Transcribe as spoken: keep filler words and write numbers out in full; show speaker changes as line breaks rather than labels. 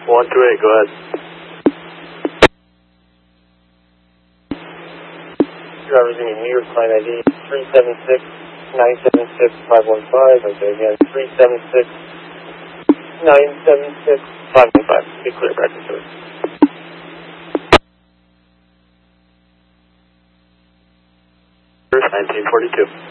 one two eight, go ahead.
Driver's in New York client I D three seven six nine seven six five one five. Okay, again, three seven six nine seven six five one five. Be clear back to service.
nineteen forty-two.